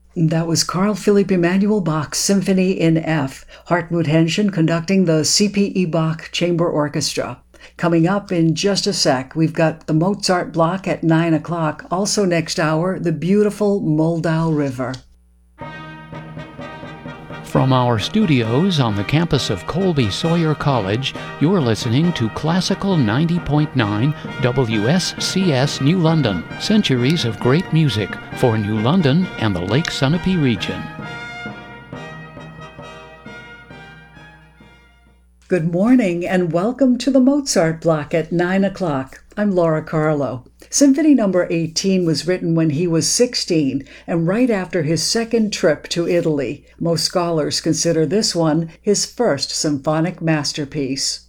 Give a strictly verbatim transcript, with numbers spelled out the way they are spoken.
That was Carl Philipp Emanuel Bach's Symphony in F, Hartmut Henschen conducting the C P E Bach Chamber Orchestra. Coming up in just a sec, we've got the Mozart block at nine o'clock. Also next hour, the beautiful Moldau River. From our studios on the campus of Colby Sawyer College, you're listening to Classical ninety point nine W S C S New London, centuries of great music for New London and the Lake Sunapee region. Good morning and welcome to the Mozart block at nine o'clock. I'm Laura Carlo. Symphony number eighteen was written when he was sixteen and right after his second trip to Italy. Most scholars consider this one his first symphonic masterpiece.